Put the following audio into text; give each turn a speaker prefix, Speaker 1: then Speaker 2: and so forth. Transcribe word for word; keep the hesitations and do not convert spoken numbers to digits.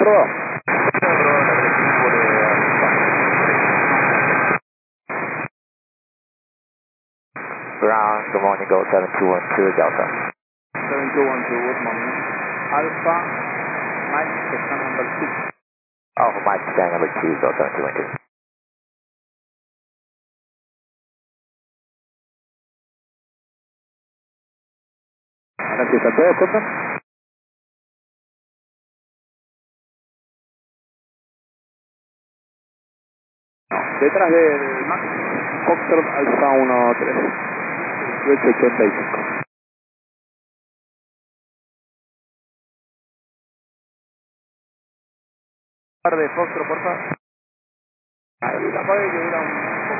Speaker 1: aprobado.
Speaker 2: Ground, good morning, go seven two one two Delta.
Speaker 1: seven two one two, good morning. Alpha, Mike, station number six.
Speaker 2: Alpha Mike, stand number two, go seven two one two.
Speaker 1: Ahora empieza todo, disculpen. Detrás del Max, Foxtrot Alfa uno tres, dieciocho ochenta y cinco. Par de Foxtrot, por favor. Ahí la pague que dura un